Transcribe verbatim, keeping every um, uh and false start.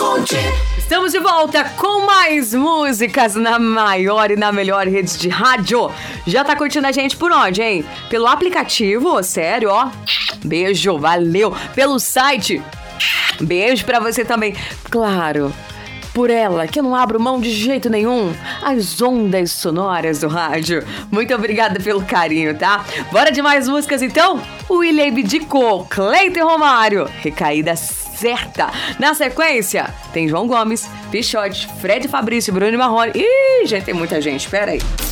Conte. Estamos de volta com mais músicas na maior e na melhor rede de rádio. Já tá curtindo a gente por onde, hein? Pelo aplicativo, sério, ó. Beijo, valeu. Pelo site, beijo pra você também. Claro, por ela, que eu não abro mão de jeito nenhum, as ondas sonoras do rádio. Muito obrigada pelo carinho, tá? Bora de mais músicas, então? O William abdicou, Cleiton Romário, recaída certa. Na sequência, tem João Gomes, Pichote, Fred Fabrício, Bruno Marrone. Ih, gente, tem muita gente, pera aí.